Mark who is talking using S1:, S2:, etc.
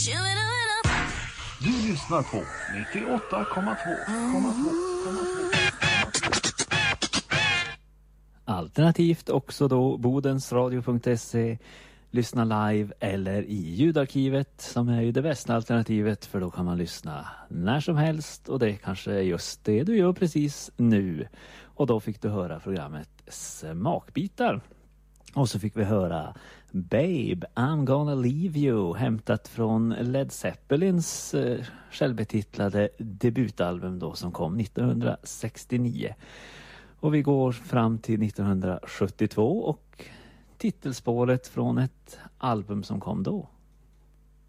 S1: Du lyssnar på 98,2.
S2: Alternativt också då bodensradio.se. Lyssna live eller i ljudarkivet som är ju det bästa alternativet, för då kan man lyssna när som helst, och det kanske är just det du gör precis nu. Och då fick du höra programmet Smakbitar. Och så fick vi höra Babe, I'm gonna leave you, hämtat från Led Zeppelins självbetitlade debutalbum då, som kom 1969. Och vi går fram till 1972 och titelspåret från ett album som kom då.